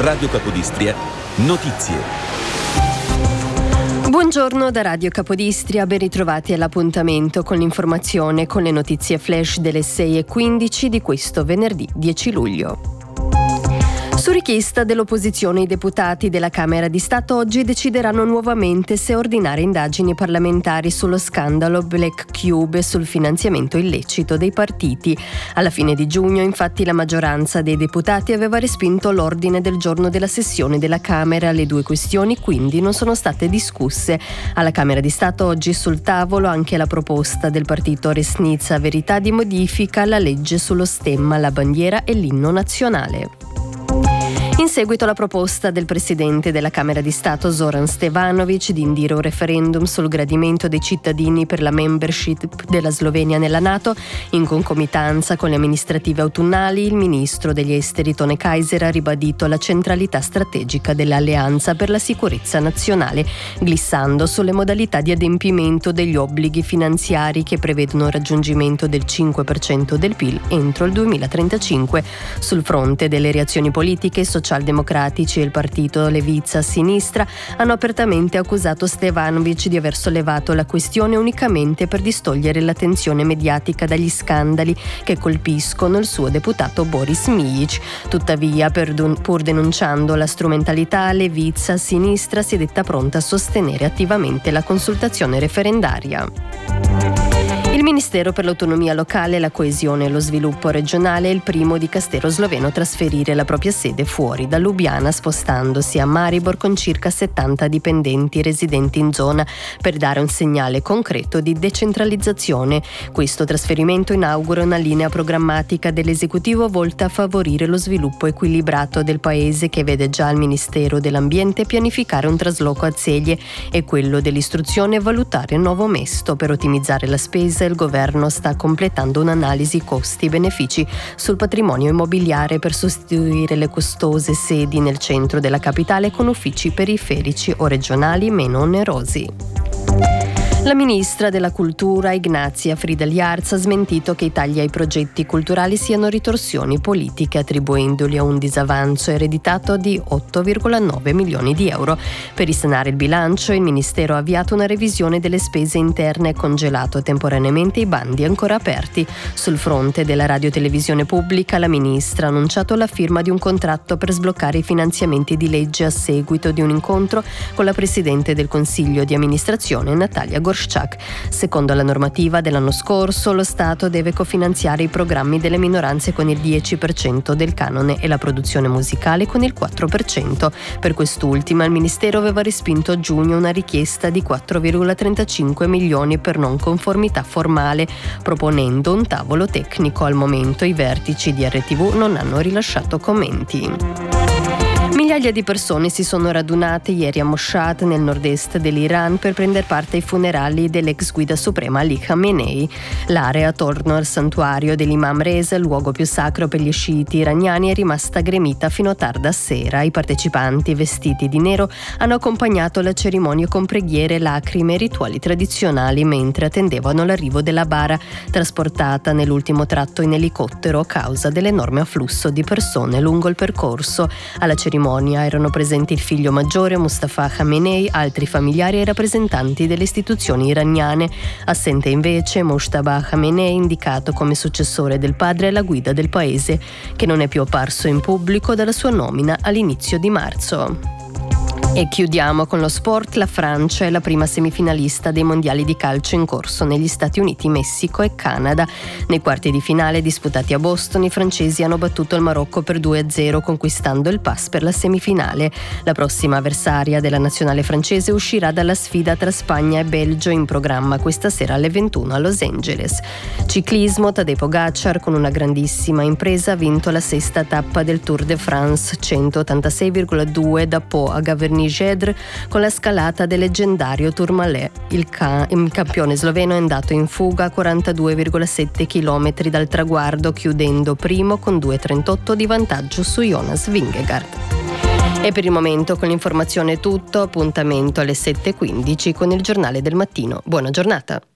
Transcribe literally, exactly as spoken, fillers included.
Radio Capodistria, notizie. Buongiorno da Radio Capodistria, ben ritrovati all'appuntamento con l'informazione con le notizie flash delle sei e quindici di questo venerdì dieci luglio. Su richiesta dell'opposizione, i deputati della Camera di Stato oggi decideranno nuovamente se ordinare indagini parlamentari sullo scandalo Black Cube e sul finanziamento illecito dei partiti. Alla fine di giugno, infatti, la maggioranza dei deputati aveva respinto l'ordine del giorno della sessione della Camera. Le due questioni quindi non sono state discusse. Alla Camera di Stato oggi sul tavolo anche la proposta del partito Resnica Verità di modifica alla legge sullo stemma, la bandiera e l'inno nazionale. In seguito alla proposta del presidente della Camera di Stato Zoran Stevanovic di indire un referendum sul gradimento dei cittadini per la membership della Slovenia nella NATO, in concomitanza con le amministrative autunnali, il ministro degli esteri Tone Kaiser ha ribadito la centralità strategica dell'Alleanza per la sicurezza nazionale, glissando sulle modalità di adempimento degli obblighi finanziari che prevedono il raggiungimento del cinque per cento del P I L entro il duemilatrentacinque. Sul fronte delle reazioni politiche e sociali, Socialdemocratici e il partito Levica a sinistra hanno apertamente accusato Stevanovic di aver sollevato la questione unicamente per distogliere l'attenzione mediatica dagli scandali che colpiscono il suo deputato Boris Milic. Tuttavia, per dun- pur denunciando la strumentalità, Levica a sinistra si è detta pronta a sostenere attivamente la consultazione referendaria. Il Ministero per l'autonomia locale, la coesione e lo sviluppo regionale è il primo dicastero sloveno a trasferire la propria sede fuori da Lubiana, spostandosi a Maribor con circa settanta dipendenti residenti in zona per dare un segnale concreto di decentralizzazione. Questo trasferimento inaugura una linea programmatica dell'esecutivo volta a favorire lo sviluppo equilibrato del paese, che vede già il Ministero dell'Ambiente pianificare un trasloco a Zeglie e quello dell'istruzione valutare un nuovo mesto. Per ottimizzare la spesa, il governo sta completando un'analisi costi-benefici sul patrimonio immobiliare per sostituire le costose sedi nel centro della capitale con uffici periferici o regionali meno onerosi. La ministra della Cultura Ignazia Friedel-Jarc ha smentito che i tagli ai progetti culturali siano ritorsioni politiche, attribuendoli a un disavanzo ereditato di otto virgola nove milioni di euro. Per risanare il bilancio, il Ministero ha avviato una revisione delle spese interne e congelato temporaneamente i bandi ancora aperti. Sul fronte della radiotelevisione pubblica, la ministra ha annunciato la firma di un contratto per sbloccare i finanziamenti di legge a seguito di un incontro con la Presidente del Consiglio di amministrazione Natalia Gorszczak. Secondo la normativa dell'anno scorso, lo Stato deve cofinanziare i programmi delle minoranze con il dieci per cento del canone e la produzione musicale con il quattro per cento. Per quest'ultima, il Ministero aveva respinto a giugno una richiesta di quattro virgola trentacinque milioni per non conformità formale, proponendo un tavolo tecnico. Al momento i vertici di R T V non hanno rilasciato commenti. Migliaia di persone si sono radunate ieri a Mashhad, nel nord-est dell'Iran, per prendere parte ai funerali dell'ex guida suprema Ali Khamenei. L'area attorno al santuario dell'Imam Reza, il luogo più sacro per gli sciiti iraniani, è rimasta gremita fino a tarda sera. I partecipanti, vestiti di nero, hanno accompagnato la cerimonia con preghiere, lacrime e rituali tradizionali, mentre attendevano l'arrivo della bara, trasportata nell'ultimo tratto in elicottero a causa dell'enorme afflusso di persone lungo il percorso. Alla cerimonia erano presenti il figlio maggiore Mustafa Khamenei, altri familiari e rappresentanti delle istituzioni iraniane. Assente invece Mojtaba Khamenei, indicato come successore del padre alla guida del paese, che non è più apparso in pubblico dalla sua nomina all'inizio di marzo. E chiudiamo con lo sport. La Francia è la prima semifinalista dei mondiali di calcio in corso negli Stati Uniti, Messico e Canada. Nei quarti di finale disputati a Boston, i francesi hanno battuto il Marocco per due a zero, conquistando il pass per la semifinale. La prossima avversaria della nazionale francese uscirà dalla sfida tra Spagna e Belgio, in programma questa sera alle ventuno a Los Angeles. Ciclismo, Tadej Pogacar con una grandissima impresa ha vinto la sesta tappa del Tour de France, centottantasei virgola due da Po a Gavernie Gedre, con la scalata del leggendario Tourmalet. Il, ca- il campione sloveno è andato in fuga a quarantadue virgola sette chilometri dal traguardo, chiudendo primo con due virgola trentotto di vantaggio su Jonas Vingegaard. E per il momento con l'informazione è tutto. Appuntamento alle sette e quindici con il giornale del mattino. Buona giornata.